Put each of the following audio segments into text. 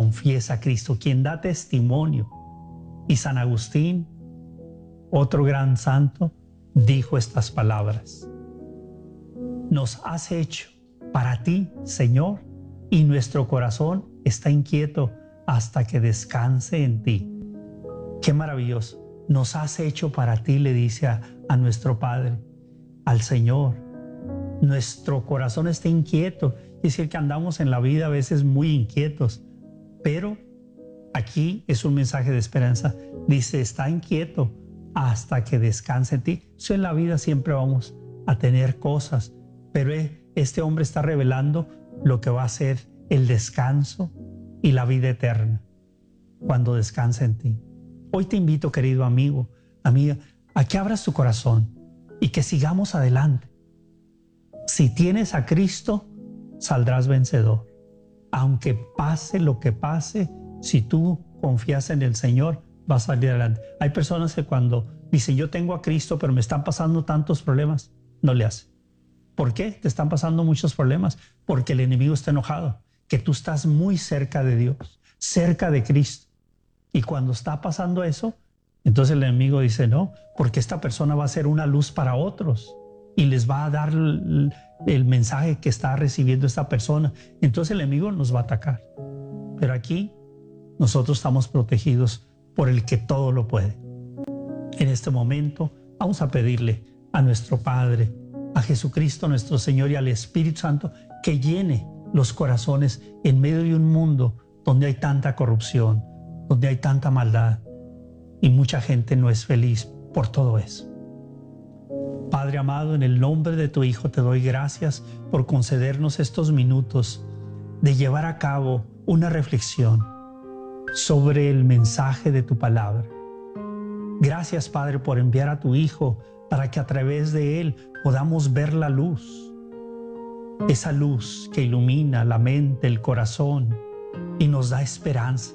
confiesa a Cristo, quien da testimonio. Y San Agustín, otro gran santo, dijo estas palabras: nos has hecho para ti, Señor, y nuestro corazón está inquieto hasta que descanse en ti. Qué maravilloso. Nos has hecho para ti, le dice a nuestro Padre, al Señor. Nuestro corazón está inquieto. Es decir, que andamos en la vida a veces muy inquietos, pero aquí es un mensaje de esperanza. Dice, está inquieto hasta que descanse en ti. Eso en la vida siempre vamos a tener cosas, pero este hombre está revelando lo que va a ser el descanso y la vida eterna cuando descanse en ti. Hoy te invito, querido amigo, amiga, a que abras tu corazón y que sigamos adelante. Si tienes a Cristo, saldrás vencedor. Aunque pase lo que pase, si tú confías en el Señor, vas a salir adelante. Hay personas que cuando dicen, yo tengo a Cristo, pero me están pasando tantos problemas, no le hacen. ¿Por qué? Te están pasando muchos problemas. Porque el enemigo está enojado, que tú estás muy cerca de Dios, cerca de Cristo. Y cuando está pasando eso, entonces el enemigo dice, no, porque esta persona va a ser una luz para otros y les va a dar el mensaje que está recibiendo esta persona. Entonces el enemigo nos va a atacar. Pero aquí nosotros estamos protegidos por el que todo lo puede. En este momento vamos a pedirle a nuestro Padre, a Jesucristo nuestro Señor y al Espíritu Santo que llene los corazones en medio de un mundo donde hay tanta corrupción, donde hay tanta maldad y mucha gente no es feliz por todo eso. Padre amado, en el nombre de tu Hijo te doy gracias por concedernos estos minutos de llevar a cabo una reflexión sobre el mensaje de tu palabra. Gracias, Padre, por enviar a tu Hijo para que a través de Él podamos ver la luz, esa luz que ilumina la mente, el corazón y nos da esperanza.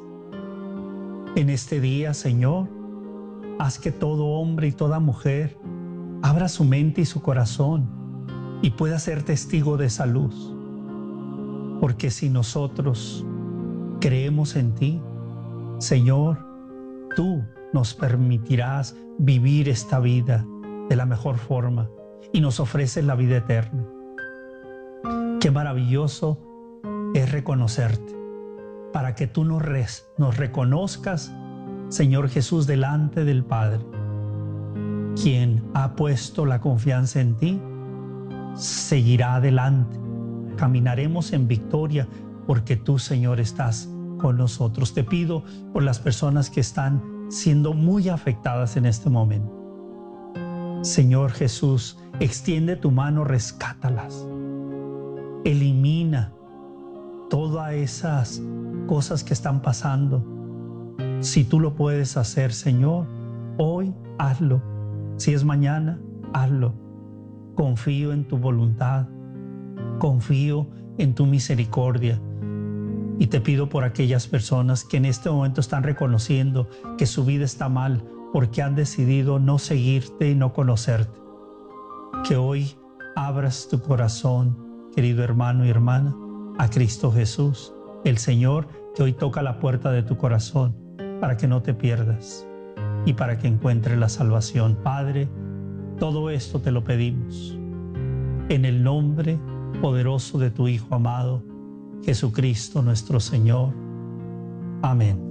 En este día, Señor, haz que todo hombre y toda mujer abra su mente y su corazón y pueda ser testigo de esa luz. Porque si nosotros creemos en ti, Señor, tú nos permitirás vivir esta vida de la mejor forma y nos ofreces la vida eterna. Qué maravilloso es reconocerte, para que tú nos reconozcas, Señor Jesús, delante del Padre. Quien ha puesto la confianza en ti, seguirá adelante. Caminaremos en victoria porque tú, Señor, estás con nosotros. Te pido por las personas que están siendo muy afectadas en este momento. Señor Jesús, extiende tu mano, rescátalas. Elimina todas esas cosas que están pasando. Si tú lo puedes hacer, Señor, hoy hazlo. Si es mañana, hazlo. Confío en tu voluntad. Confío en tu misericordia. Y te pido por aquellas personas que en este momento están reconociendo que su vida está mal porque han decidido no seguirte y no conocerte. Que hoy abras tu corazón, querido hermano y hermana, a Cristo Jesús, el Señor que hoy toca la puerta de tu corazón para que no te pierdas y para que encuentres la salvación. Padre, todo esto te lo pedimos en el nombre poderoso de tu Hijo amado, Jesucristo nuestro Señor. Amén.